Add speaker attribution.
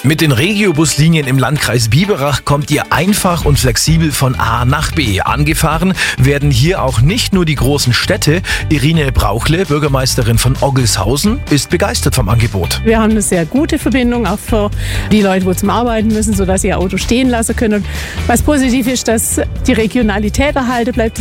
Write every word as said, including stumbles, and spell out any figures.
Speaker 1: Mit den Regiobuslinien im Landkreis Biberach kommt ihr einfach und flexibel von A nach B. Angefahren werden hier auch nicht nur die großen Städte. Irine Brauchle, Bürgermeisterin von Oggelshausen, ist begeistert vom Angebot.
Speaker 2: Wir haben eine sehr gute Verbindung, auch für die Leute, die zum Arbeiten müssen, sodass sie ihr Auto stehen lassen können. Was positiv ist, dass die Regionalität erhalten bleibt.